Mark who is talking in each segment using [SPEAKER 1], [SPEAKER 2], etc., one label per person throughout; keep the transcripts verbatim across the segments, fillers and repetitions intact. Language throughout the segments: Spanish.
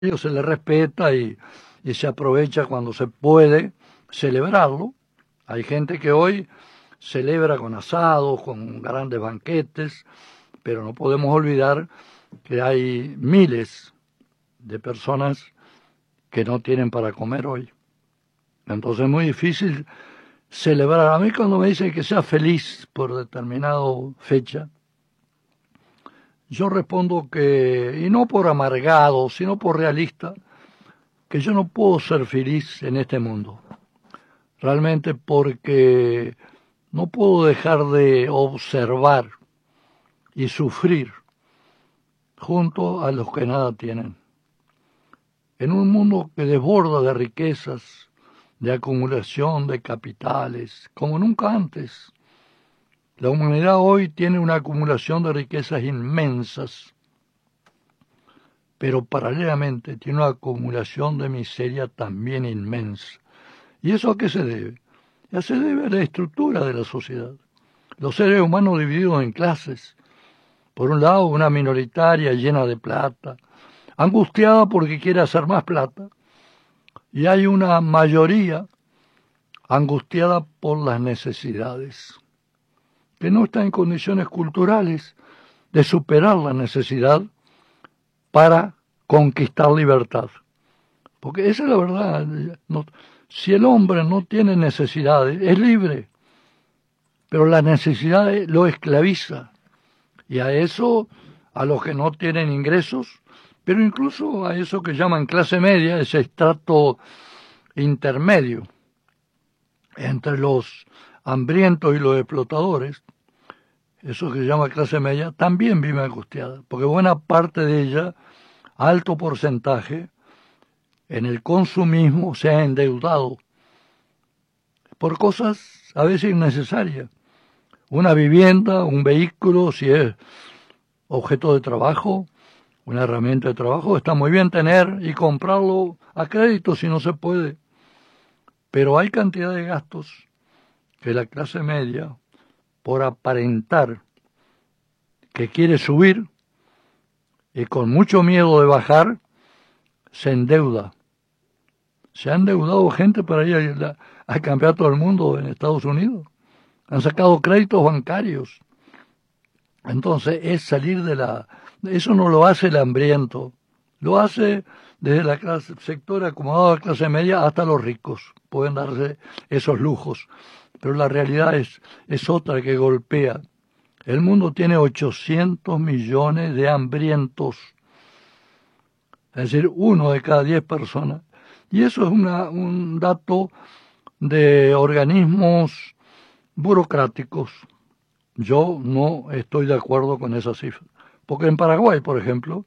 [SPEAKER 1] se le respeta y, y se aprovecha cuando se puede celebrarlo. Hay gente que hoy celebra con asados, con grandes banquetes, pero no podemos olvidar que hay miles de personas que no tienen para comer hoy. Entonces es muy difícil celebrar. A mí cuando me dicen que sea feliz por determinada fecha, yo respondo que, y no por amargado, sino por realista, que yo no puedo ser feliz en este mundo. Realmente porque no puedo dejar de observar y sufrir junto a los que nada tienen. En un mundo que desborda de riquezas, de acumulación de capitales, como nunca antes, la humanidad hoy tiene una acumulación de riquezas inmensas, pero paralelamente tiene una acumulación de miseria también inmensa. ¿Y eso a qué se debe? Ya se debe a la estructura de la sociedad. Los seres humanos divididos en clases. Por un lado, una minoritaria llena de plata, angustiada porque quiere hacer más plata, y hay una mayoría angustiada por las necesidades, que no está en condiciones culturales de superar la necesidad para conquistar libertad. Porque esa es la verdad. No, si el hombre no tiene necesidades, es libre, pero la necesidad lo esclaviza. Y a eso, a los que no tienen ingresos, pero incluso a eso que llaman clase media, ese estrato intermedio entre los hambrientos y los explotadores, eso que se llama clase media, también vive angustiada, porque buena parte de ella, alto porcentaje, en el consumismo se ha endeudado por cosas a veces innecesarias. Una vivienda, un vehículo, si es objeto de trabajo, una herramienta de trabajo, está muy bien tener y comprarlo a crédito si no se puede. Pero hay cantidad de gastos que la clase media, por aparentar que quiere subir y con mucho miedo de bajar, se endeuda. Se ha endeudado gente para ir a, a cambiar todo el mundo en Estados Unidos. Han sacado créditos bancarios. Entonces es salir de la... Eso no lo hace el hambriento. Lo hace desde la clase, sector acomodado de la clase media hasta los ricos. Pueden darse esos lujos. Pero la realidad es, es otra que golpea. El mundo tiene ochocientos millones de hambrientos. Es decir, uno de cada diez personas. Y eso es una, un dato de organismos burocráticos. Yo no estoy de acuerdo con esa cifra. Porque en Paraguay, por ejemplo,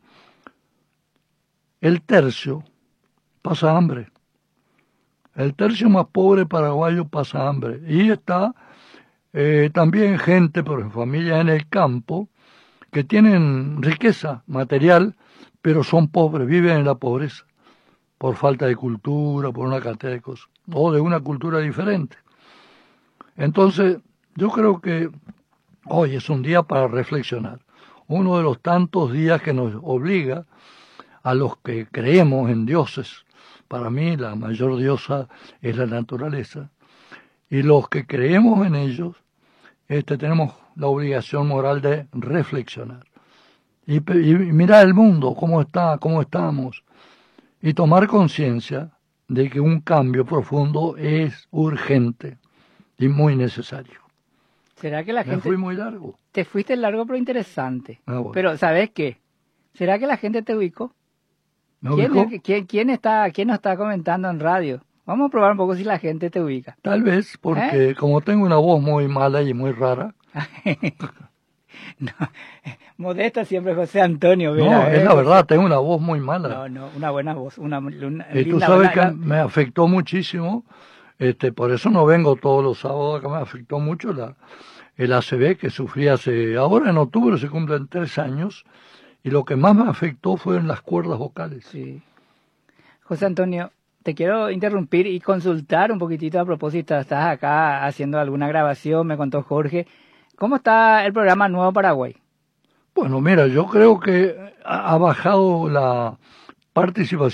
[SPEAKER 1] el tercio pasa hambre. El tercio más pobre paraguayo pasa hambre. Y está eh, también gente, por familias en el campo, que tienen riqueza material, pero son pobres, viven en la pobreza, por falta de cultura, por una cantidad de cosas, o de una cultura diferente. Entonces, yo creo que hoy es un día para reflexionar. Uno de los tantos días que nos obliga a los que creemos en dioses. Para mí la mayor diosa es la naturaleza. Y los que creemos en ellos, este, tenemos la obligación moral de reflexionar. Y, y mirar el mundo, cómo está, cómo estamos. Y tomar conciencia de que un cambio profundo es urgente y muy necesario.
[SPEAKER 2] ¿Será que la
[SPEAKER 1] Me
[SPEAKER 2] gente...
[SPEAKER 1] fui muy largo.
[SPEAKER 2] Te fuiste largo pero interesante.
[SPEAKER 1] Ah, bueno.
[SPEAKER 2] Pero, ¿sabes qué? ¿Será que la gente te ubicó?
[SPEAKER 1] ¿Me
[SPEAKER 2] ¿Quién,
[SPEAKER 1] ubicó?
[SPEAKER 2] es- quién, quién está, quién nos está comentando en radio? Vamos a probar un poco si la gente te ubica.
[SPEAKER 1] Tal vez porque como tengo una voz muy mala y muy rara.
[SPEAKER 2] No, modesta siempre José Antonio.
[SPEAKER 1] No,
[SPEAKER 2] Vera,
[SPEAKER 1] es
[SPEAKER 2] ¿eh?
[SPEAKER 1] la verdad, tengo una voz muy mala.
[SPEAKER 2] No, no, una buena voz, una, una
[SPEAKER 1] Y tú
[SPEAKER 2] linda
[SPEAKER 1] sabes
[SPEAKER 2] la-
[SPEAKER 1] que
[SPEAKER 2] la-
[SPEAKER 1] me afectó muchísimo, este, por eso no vengo todos los sábados, que me afectó mucho la, el A C V que sufrí hace, ahora en octubre se cumplen tres años, y lo que más me afectó fueron las cuerdas vocales.
[SPEAKER 2] Sí. José Antonio, te quiero interrumpir y consultar un poquitito a propósito. Estás acá haciendo alguna grabación, me contó Jorge. ¿Cómo está el programa Nuevo Paraguay?
[SPEAKER 1] Bueno, mira, yo creo que ha ha bajado la participación